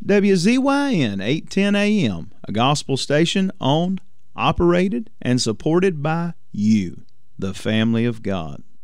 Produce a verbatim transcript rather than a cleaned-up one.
W Z Y N eight ten A M, a gospel station owned, operated, and supported by you, the family of God.